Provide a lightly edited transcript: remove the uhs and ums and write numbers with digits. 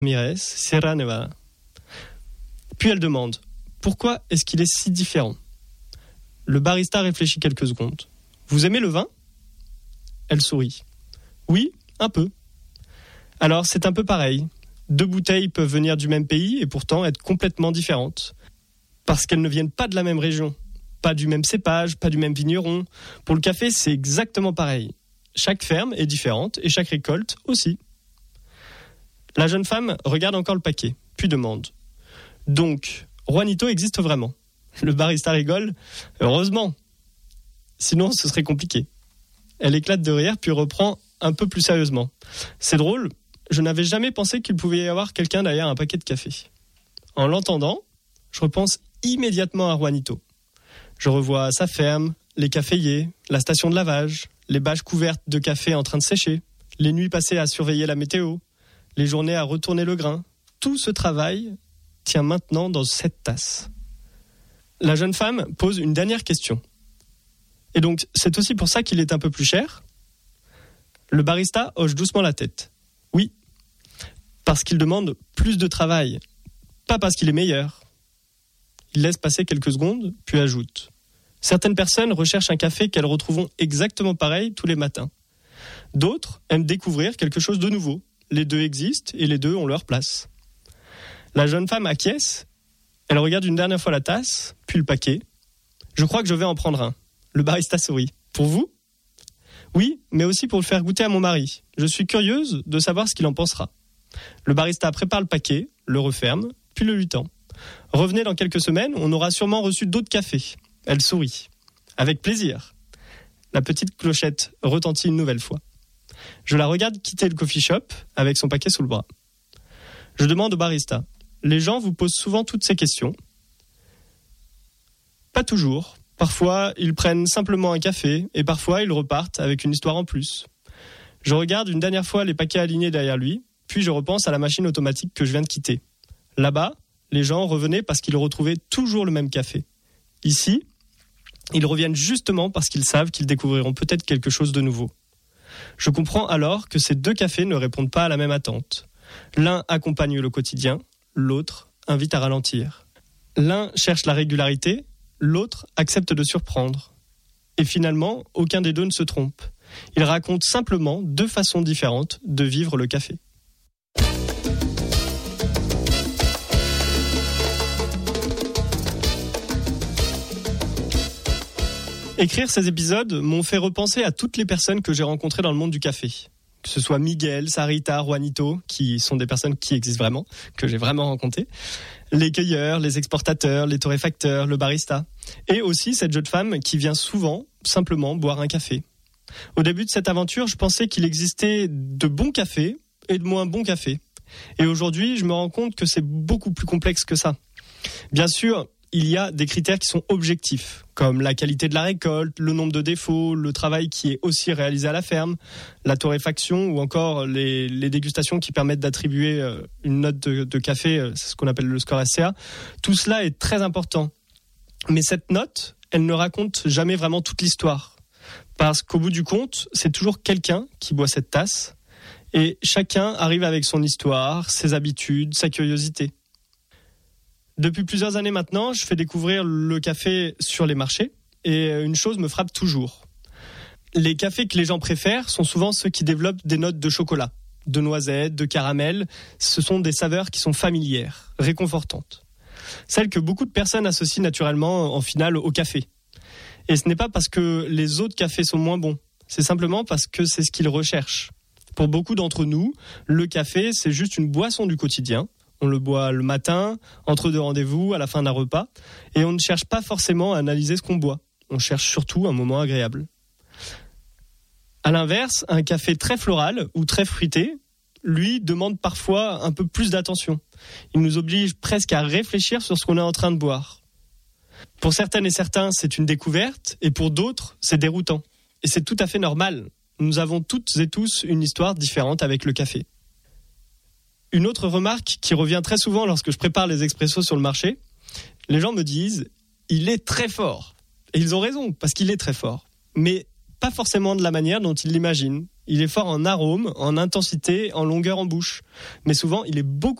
Ramírez, Sierra Nevada. Puis elle demande « Pourquoi est-ce qu'il est si différent ?» Le barista réfléchit quelques secondes. « Vous aimez le vin ?» Elle sourit. « Oui, un peu. » Alors c'est un peu pareil. 2 bouteilles peuvent venir du même pays et pourtant être complètement différentes. Parce qu'elles ne viennent pas de la même région. Pas du même cépage, pas du même vigneron. Pour le café, c'est exactement pareil. Chaque ferme est différente et chaque récolte aussi. La jeune femme regarde encore le paquet, puis demande « Donc, Juanito existe vraiment ?» Le barista rigole « Heureusement. Sinon, ce serait compliqué. » Elle éclate de rire, puis reprend un peu plus sérieusement. « C'est drôle, je n'avais jamais pensé qu'il pouvait y avoir quelqu'un derrière un paquet de café. » En l'entendant, je repense immédiatement à Juanito. Je revois sa ferme, les caféiers, la station de lavage, les bâches couvertes de café en train de sécher, les nuits passées à surveiller la météo, les journées à retourner le grain. Tout ce travail tient maintenant dans cette tasse. La jeune femme pose une dernière question. Et donc, c'est aussi pour ça qu'il est un peu plus cher ? Le barista hoche doucement la tête. Oui, parce qu'il demande plus de travail, pas parce qu'il est meilleur. Il laisse passer quelques secondes, puis ajoute. Certaines personnes recherchent un café qu'elles retrouveront exactement pareil tous les matins. D'autres aiment découvrir quelque chose de nouveau. Les 2 existent et les 2 ont leur place. La jeune femme acquiesce. Elle regarde une dernière fois la tasse, puis le paquet. Je crois que je vais en prendre un. Le barista sourit. Pour vous ? Oui, mais aussi pour le faire goûter à mon mari. Je suis curieuse de savoir ce qu'il en pensera. Le barista prépare le paquet, le referme, puis le lui tend. Revenez dans quelques semaines, on aura sûrement reçu d'autres cafés. Elle sourit. Avec plaisir. La petite clochette retentit une nouvelle fois. Je la regarde quitter le coffee shop avec son paquet sous le bras. Je demande au barista. Les gens vous posent souvent toutes ces questions ? Pas toujours. Parfois, ils prennent simplement un café et parfois, ils repartent avec une histoire en plus. Je regarde une dernière fois les paquets alignés derrière lui, puis je repense à la machine automatique que je viens de quitter. Là-bas, les gens revenaient parce qu'ils retrouvaient toujours le même café. Ici, ils reviennent justement parce qu'ils savent qu'ils découvriront peut-être quelque chose de nouveau. Je comprends alors que ces 2 cafés ne répondent pas à la même attente. L'un accompagne le quotidien, l'autre invite à ralentir. L'un cherche la régularité, l'autre accepte de surprendre. Et finalement, aucun des 2 ne se trompe. Ils racontent simplement 2 façons différentes de vivre le café. Écrire ces épisodes m'ont fait repenser à toutes les personnes que j'ai rencontrées dans le monde du café. Que ce soit Miguel, Sarita, Juanito, qui sont des personnes qui existent vraiment, que j'ai vraiment rencontrées, les cueilleurs, les exportateurs, les torréfacteurs, le barista, et aussi cette jeune femme qui vient souvent simplement boire un café. Au début de cette aventure, je pensais qu'il existait de bons cafés et de moins bons cafés. Et aujourd'hui, je me rends compte que c'est beaucoup plus complexe que ça. Bien sûr, il y a des critères qui sont objectifs, comme la qualité de la récolte, le nombre de défauts, le travail qui est aussi réalisé à la ferme, la torréfaction ou encore les dégustations qui permettent d'attribuer une note de café, c'est ce qu'on appelle le score SCA. Tout cela est très important. Mais cette note, elle ne raconte jamais vraiment toute l'histoire. Parce qu'au bout du compte, c'est toujours quelqu'un qui boit cette tasse et chacun arrive avec son histoire, ses habitudes, sa curiosité. Depuis plusieurs années maintenant, je fais découvrir le café sur les marchés et une chose me frappe toujours. Les cafés que les gens préfèrent sont souvent ceux qui développent des notes de chocolat, de noisettes, de caramel. Ce sont des saveurs qui sont familières, réconfortantes. Celles que beaucoup de personnes associent naturellement en finale au café. Et ce n'est pas parce que les autres cafés sont moins bons, c'est simplement parce que c'est ce qu'ils recherchent. Pour beaucoup d'entre nous, le café, c'est juste une boisson du quotidien. On le boit le matin, entre 2 rendez-vous, à la fin d'un repas. Et on ne cherche pas forcément à analyser ce qu'on boit. On cherche surtout un moment agréable. À l'inverse, un café très floral ou très fruité, lui, demande parfois un peu plus d'attention. Il nous oblige presque à réfléchir sur ce qu'on est en train de boire. Pour certaines et certains, c'est une découverte, et pour d'autres, c'est déroutant. Et c'est tout à fait normal. Nous avons toutes et tous une histoire différente avec le café. Une autre remarque qui revient très souvent lorsque je prépare les expressos sur le marché, les gens me disent « il est très fort ». Et ils ont raison, parce qu'il est très fort. Mais pas forcément de la manière dont ils l'imaginent. Il est fort en arôme, en intensité, en longueur en bouche. Mais souvent, il est beaucoup